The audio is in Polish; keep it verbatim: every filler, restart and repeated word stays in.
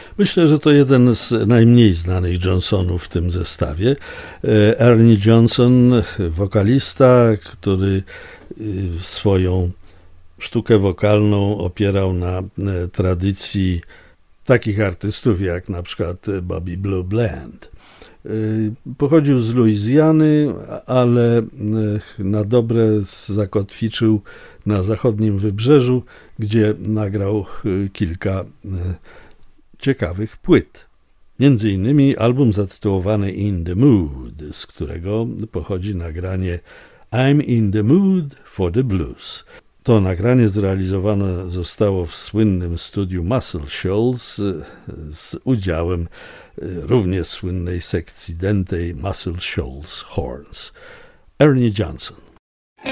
Myślę, że to jeden z najmniej znanych Johnsonów w tym zestawie. Ernie Johnson, wokalista, który swoją sztukę wokalną opierał na tradycji takich artystów jak na przykład Bobby Blue Bland. Pochodził z Luizjany, ale na dobre zakotwiczył na zachodnim wybrzeżu, gdzie nagrał kilka ciekawych płyt. Między innymi album zatytułowany In the Mood, z którego pochodzi nagranie I'm in the mood for the blues. To nagranie zrealizowane zostało w słynnym studiu Muscle Shoals z udziałem równie słynnej sekcji dętej Muscle Shoals Horns. Ernie Johnson.